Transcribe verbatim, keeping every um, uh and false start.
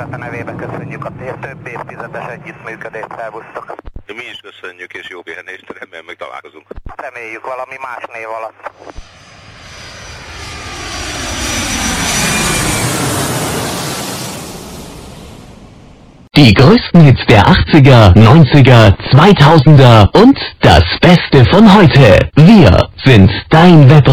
szervezete nevébe köszönjük a több évtizedes együttműködést, szervusztok. Mi is köszönjük, és jó pihenést, remélem még találkozunk. Reméljük valami más név alatt. Die größten Hits der achtziger, neunziger, zweitausender und das Beste von heute. Wir sind dein Web